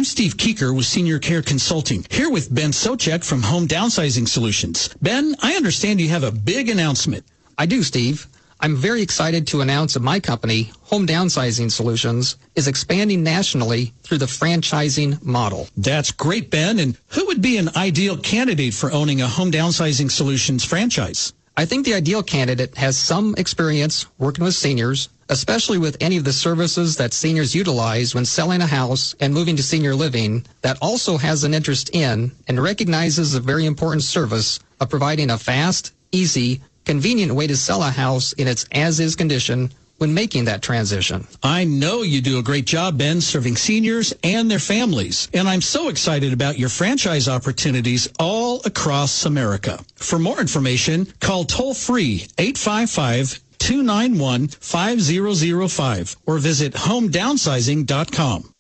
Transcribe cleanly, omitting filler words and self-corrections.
I'm Steve Keeker with Senior Care Consulting, here with Ben Socek from Home Downsizing Solutions. Ben, I understand you have a big announcement. I do, Steve. I'm very excited to announce that my company, Home Downsizing Solutions, is expanding nationally through the franchising model. That's great, Ben. And who would be an ideal candidate for owning a Home Downsizing Solutions franchise? I think the ideal candidate has some experience working with seniors, especially with any of the services that seniors utilize when selling a house and moving to senior living, that also has an interest in and recognizes the very important service of providing a fast, easy, convenient way to sell a house in its as-is condition when making that transition. I know you do a great job, Ben, serving seniors and their families. And I'm so excited about your franchise opportunities all across America. For more information, call toll-free 855-291-5005 or visit homedownsizing.com.